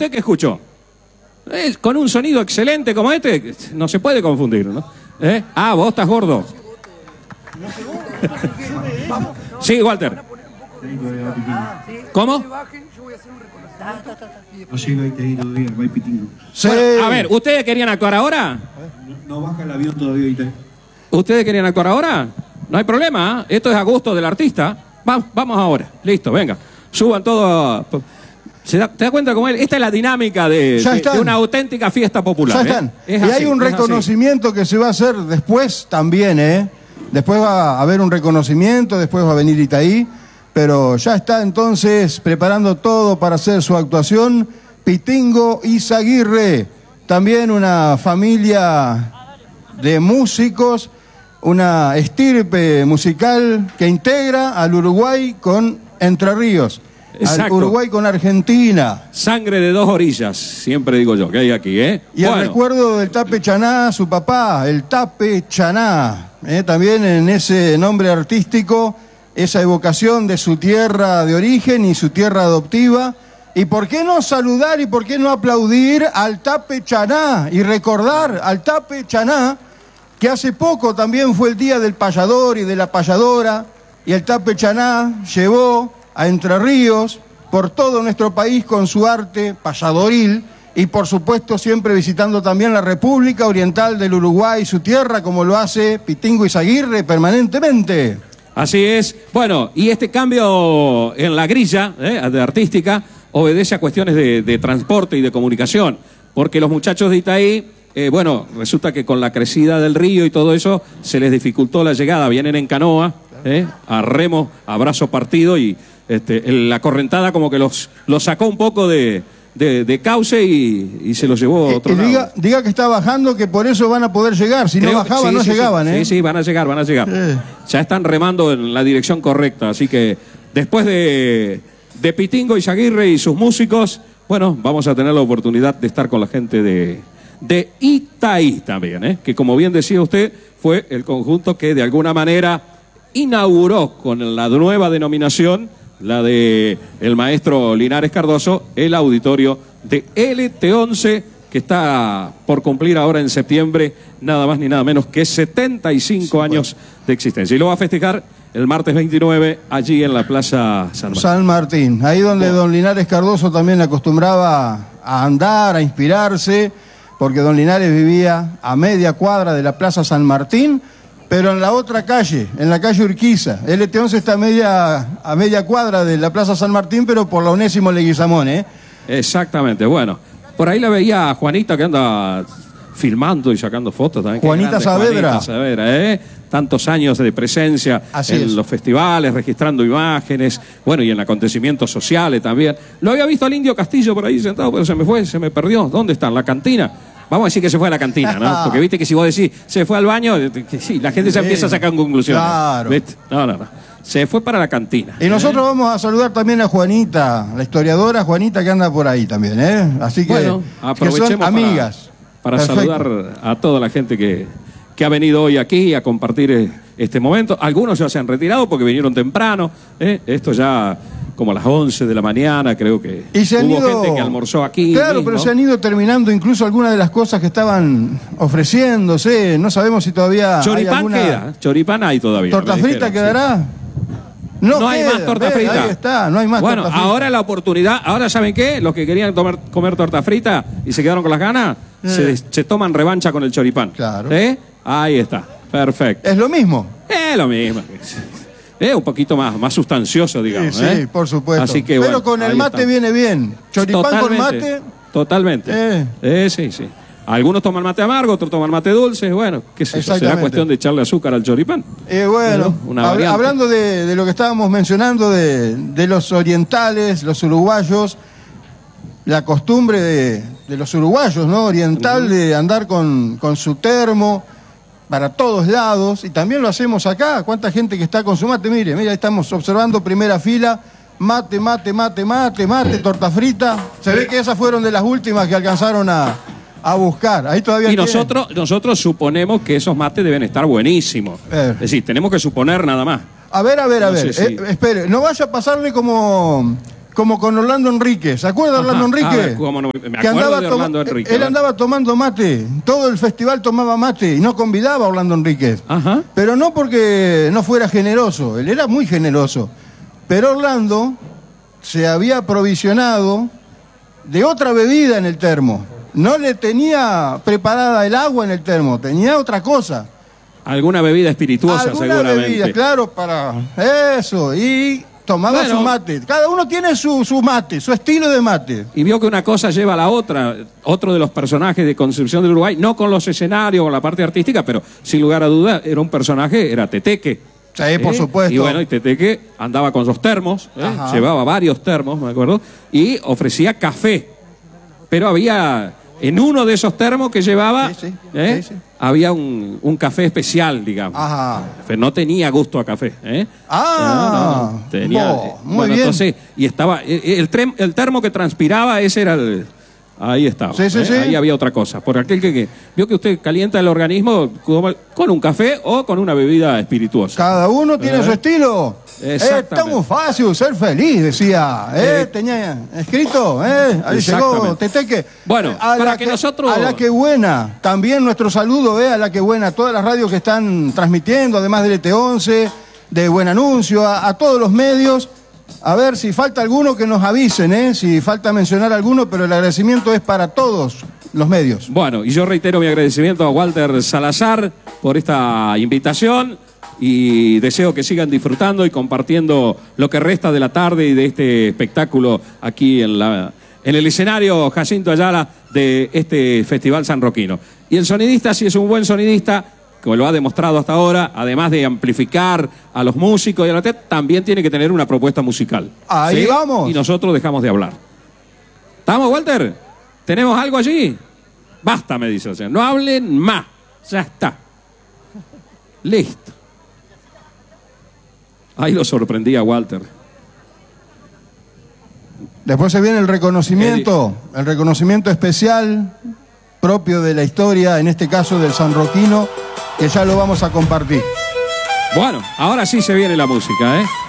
¿Usted qué escuchó? Con un sonido excelente como este, no se puede confundir, ¿no? Ah, vos estás gordo. Sí, Walter. ¿Cómo? No llega ahí todavía, no hay pitingo. Sí. Bueno, a ver, ¿ustedes querían actuar ahora? No baja el avión todavía ahorita. ¿Ustedes querían actuar ahora? No hay problema, ¿eh? Esto es a gusto del artista. Vamos ahora, listo, venga. Suban todo. ¿Te das cuenta cómo es? Esta es la dinámica de una auténtica fiesta popular. Ya están. Y así, hay un reconocimiento que se va a hacer después también, ¿eh? Después va a haber un reconocimiento, después va a venir Itaí. Pero ya está entonces preparando todo para hacer su actuación Pitingo Izaguirre. También una familia de músicos, una estirpe musical que integra al Uruguay con Entre Ríos. Exacto. Al Uruguay con Argentina. Sangre de dos orillas, siempre digo yo, que hay aquí, ¿eh? Y el recuerdo del Tape Chaná, su papá, el Tape Chaná. También en ese nombre artístico, esa evocación de su tierra de origen y su tierra adoptiva. ¿Y por qué no saludar y por qué no aplaudir al Tape Chaná y recordar al Tape Chaná, que hace poco también fue el día del payador y de la payadora, y el Tape Chaná llevó a Entre Ríos por todo nuestro país con su arte payadoril y por supuesto siempre visitando también la República Oriental del Uruguay, su tierra, como lo hace Pitingo Izaguirre permanentemente. Así es. Bueno, y este cambio en la grilla de artística obedece a cuestiones de transporte y de comunicación, porque los muchachos de Itaí, bueno, resulta que con la crecida del río y todo eso se les dificultó la llegada. Vienen en canoa, a remo, a brazo partido, y la correntada como que los sacó un poco de cauce y se los llevó a otro lado. Diga que está bajando, que por eso van a poder llegar. Si no bajaban, no llegaban, ¿eh? Sí, van a llegar. Ya están remando en la dirección correcta. Así que después de Pitingo Izaguirre y sus músicos, bueno, vamos a tener la oportunidad de estar con la gente de Itaí también, que como bien decía usted, fue el conjunto que de alguna manera inauguró con la nueva denominación, la de el maestro Linares Cardoso, el auditorio de LT11, que está por cumplir ahora en septiembre nada más ni nada menos que 75 años de existencia. Y lo va a festejar el martes 29 allí en la Plaza San Martín. Ahí donde don Linares Cardoso también acostumbraba a andar, a inspirarse, porque don Linares vivía a media cuadra de la Plaza San Martín, pero en la otra calle, en la calle Urquiza. LT11 está a media cuadra de la Plaza San Martín, pero por la Onésimo Leguizamón, Exactamente, bueno. Por ahí la veía a Juanita, que anda filmando y sacando fotos también. Juanita Saavedra. Tantos años de presencia en los festivales, registrando imágenes, bueno, y en acontecimientos sociales también. Lo había visto al Indio Castillo por ahí sentado, pero se me perdió. ¿Dónde está? ¿En la cantina? Vamos a decir que se fue a la cantina, ¿no? Porque viste que si vos decís, se fue al baño, sí, la gente se empieza a sacar conclusiones. Claro. ¿Viste? No. Se fue para la cantina. Y nosotros vamos a saludar también a Juanita, la historiadora Juanita, que anda por ahí también, Así que, bueno, aprovechemos que son amigas. Para saludar a toda la gente que ha venido hoy aquí a compartir este momento. Algunos ya se han retirado porque vinieron temprano. Esto ya como a las 11 de la mañana, creo que hubo gente que almorzó aquí. Claro, mismo. pero se han ido terminando incluso algunas de las cosas que estaban ofreciéndose. No sabemos si todavía Choripán hay alguna... queda. Choripán hay todavía. ¿Torta frita quedará? No hay más torta frita. Ahí está, no hay más bueno, torta frita. ahora la oportunidad, ahora ¿saben qué? Los que querían comer torta frita y se quedaron con las ganas, se toman revancha con el choripán. Claro. Ahí está, perfecto. ¿Es lo mismo? Es lo mismo. Un poquito más sustancioso, digamos. Sí, por supuesto. Así que, pero bueno, con el mate viene bien. Choripán con mate. Totalmente. Sí. Algunos toman mate amargo, otros toman mate dulce. Bueno, qué sé yo, será cuestión de echarle azúcar al choripán. Bueno, hablando de lo que estábamos mencionando, de los orientales, los uruguayos, la costumbre de los uruguayos, ¿no? Oriental, de andar con su termo para todos lados, y también lo hacemos acá. ¿Cuánta gente que está con su mate? Mire, estamos observando primera fila, mate, torta frita. Se ve que esas fueron de las últimas que alcanzaron a buscar. Ahí todavía y nosotros suponemos que esos mates deben estar buenísimos. Es decir, tenemos que suponer nada más. A ver. Espere, no vaya a pasarle como como con Orlando Enríquez. ¿Se acuerda de Orlando Ajá, a Enríquez? ver, cómo no, me Que acuerdo andaba de Orlando Enríquez. Él andaba tomando mate. Todo el festival tomaba mate y no convidaba a Orlando Enríquez. Ajá. Pero no porque no fuera generoso. Él era muy generoso. Pero Orlando se había aprovisionado de otra bebida en el termo. No le tenía preparada el agua en el termo, tenía otra cosa. Alguna bebida espirituosa, Alguna seguramente. bebida, claro, para eso. Y tomaba Bueno. su mate. Cada uno tiene su mate, su estilo de mate. Y vio que una cosa lleva a la otra. Otro de los personajes de Concepción del Uruguay, no con los escenarios, con la parte artística, pero sin lugar a duda, era un personaje, era Teteque. Sí, por supuesto. Y bueno, y Teteque andaba con sus termos, Ajá. llevaba varios termos, me acuerdo, y ofrecía café. Pero había, en uno de esos termos que llevaba, Sí, sí. había un café especial, digamos. Ajá. Pero no tenía gusto a café. Ah, tenía. muy Bueno, bien. entonces, y estaba, el termo que transpiraba, ese era el. Ahí estaba. Sí, sí, sí. Ahí había otra cosa. Por aquel que vio que usted calienta el organismo con un café o con una bebida espirituosa. Cada uno tiene su estilo. Exactamente. Está muy fácil ser feliz, decía. Tenía escrito. Ahí llegó Exactamente. Teteque. Bueno, para que nosotros- A la que buena. También nuestro saludo, a la que buena. A todas las radios que están transmitiendo, además del ET11, de Buen Anuncio, a todos los medios. A ver si falta alguno que nos avisen, si falta mencionar alguno, pero el agradecimiento es para todos los medios. Bueno, y yo reitero mi agradecimiento a Walter Salazar por esta invitación y deseo que sigan disfrutando y compartiendo lo que resta de la tarde y de este espectáculo aquí en el escenario Jacinto Ayala de este Festival Sanroquino. Y el sonidista, si es un buen sonidista, como lo ha demostrado hasta ahora, además de amplificar a los músicos y a la TED, también tiene que tener una propuesta musical. Ahí vamos. Y nosotros dejamos de hablar. ¿Estamos, Walter? ¿Tenemos algo allí? Basta, me dice el señor. No hablen más. Ya está. Listo. Ahí lo sorprendía Walter. Después se viene el reconocimiento especial propio de la historia, en este caso del sanroquino, que ya lo vamos a compartir. Bueno, ahora sí se viene la música, ¿eh?